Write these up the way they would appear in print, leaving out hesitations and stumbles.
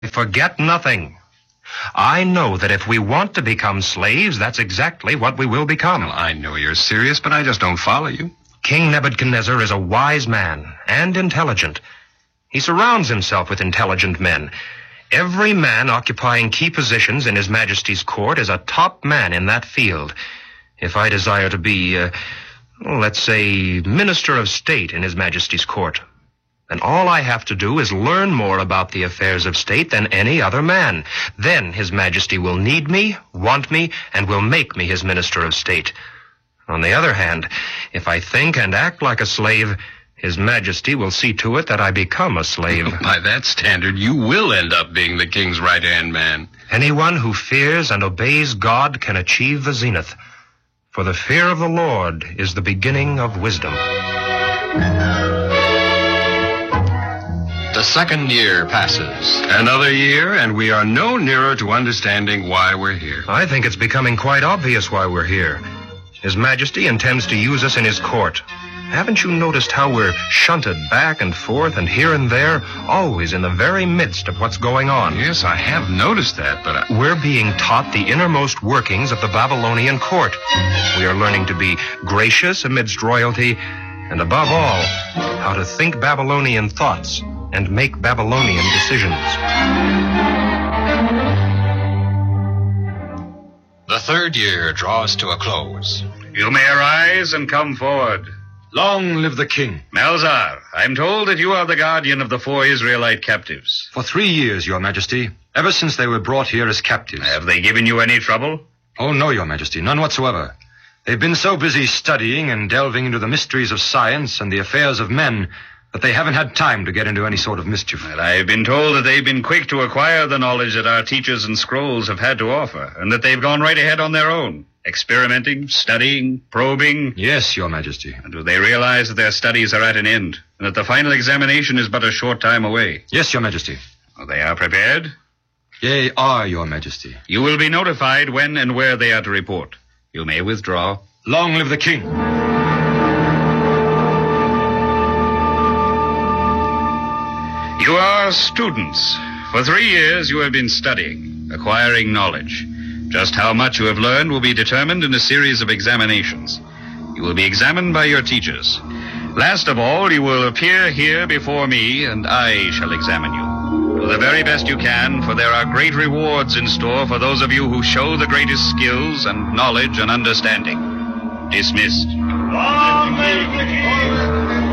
Forget nothing. I know that if we want to become slaves, that's exactly what we will become. Well, I know you're serious, but I just don't follow you. King Nebuchadnezzar is a wise man and intelligent. He surrounds himself with intelligent men. Every man occupying key positions in His Majesty's court is a top man in that field. If I desire to be, let's say, Minister of State in His Majesty's court, then all I have to do is learn more about the affairs of state than any other man. Then His Majesty will need me, want me, and will make me his Minister of State. On the other hand, if I think and act like a slave, His Majesty will see to it that I become a slave. By that standard, you will end up being the king's right-hand man. Anyone who fears and obeys God can achieve the zenith. For the fear of the Lord is the beginning of wisdom. The second year passes. Another year, and we are no nearer to understanding why we're here. I think it's becoming quite obvious why we're here. His Majesty intends to use us in his court. Haven't you noticed how we're shunted back and forth and here and there, always in the very midst of what's going on? Yes, I have noticed that, but We're being taught the innermost workings of the Babylonian court. We are learning to be gracious amidst royalty, and above all, how to think Babylonian thoughts and make Babylonian decisions. the third year draws to a close. You may arise and come forward. Long live the king. Melzar, I'm told that you are the guardian of the 4 Israelite captives. For 3 years, Your Majesty, ever since they were brought here as captives. Have they given you any trouble? Oh, no, Your Majesty, none whatsoever. They've been so busy studying and delving into the mysteries of science and the affairs of men that they haven't had time to get into any sort of mischief. Well, I've been told that they've been quick to acquire the knowledge that our teachers and scrolls have had to offer, and that they've gone right ahead on their own, experimenting, studying, probing. Yes, Your Majesty. And do they realize that their studies are at an end, and that the final examination is but a short time away? Yes, Your Majesty. Well, they are prepared? Yea, are, Your Majesty. You will be notified when and where they are to report. You may withdraw. Long live the king. You are students. For 3 years you have been studying, acquiring knowledge. Just how much you have learned will be determined in a series of examinations. You will be examined by your teachers. Last of all, you will appear here before me, and I shall examine you. Do the very best you can, for there are great rewards in store for those of you who show the greatest skills and knowledge and understanding. Dismissed. Long live the king!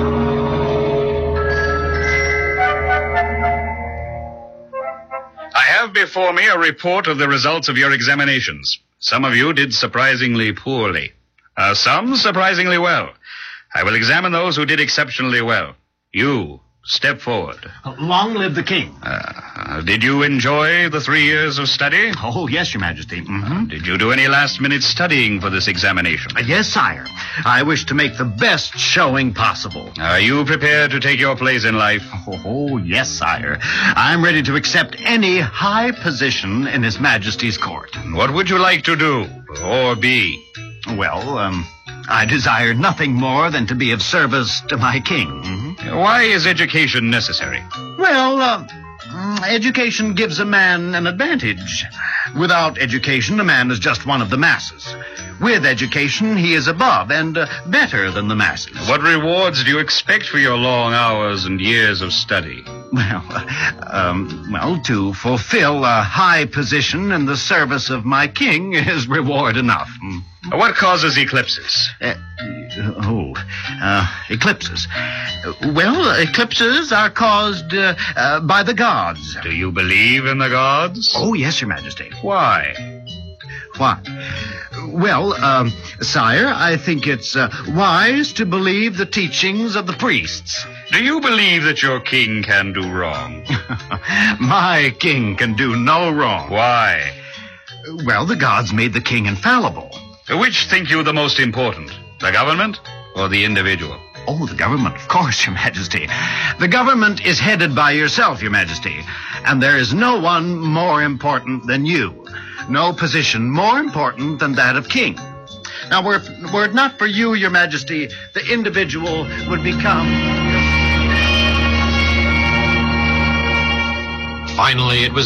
I have before me a report of the results of your examinations. Some of you did surprisingly poorly. Some surprisingly well. I will examine those who did exceptionally well. You, step forward. Long live the king. Did you enjoy the 3 years of study? Oh, yes, Your Majesty. Did you do any last-minute studying for this examination? Yes, sire. I wish to make the best showing possible. Are you prepared to take your place in life? Oh, yes, sire. I'm ready to accept any high position in His Majesty's court. What would you like to do, or be? Well, I desire nothing more than to be of service to my king. Why is education necessary? Well, education gives a man an advantage. Without education, a man is just one of the masses. With education, he is above and better than the masses. What rewards do you expect for your long hours and years of study? Well, to fulfill a high position in the service of my king is reward enough. What causes eclipses? Eclipses. Well, eclipses are caused by the gods. Do you believe in the gods? Oh, yes, Your Majesty. Why? Why? Well, sire, I think it's wise to believe the teachings of the priests. Do you believe that your king can do wrong? My king can do no wrong. Why? Well, the gods made the king infallible. Which think you the most important, the government or the individual? Oh, the government, of course, Your Majesty. The government is headed by yourself, Your Majesty, and there is no one more important than you. No position more important than that of king. Now, were it not for you, Your Majesty, the individual would become... Finally, it was